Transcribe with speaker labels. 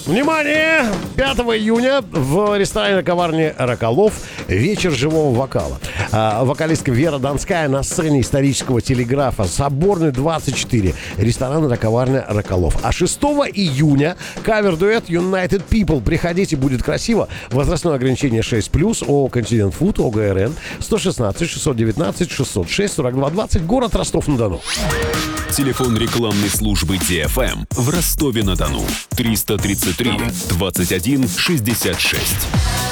Speaker 1: Внимание! 5 июня в ресторане «Коварни Роколов» вечер живого вокала. Вокалистка Вера Донская на сцене исторического телеграфа Соборный 24. Ресторан «Коварня Роколов». А 6 июня кавер-дуэт United People. Приходите, будет красиво. Возрастное ограничение 6+, ООО «Континент Фуд», ОГРН 116 619 606 42 20, город Ростов-на-Дону.
Speaker 2: Телефон рекламной службы DFM в Ростове-на-Дону 333 21 66.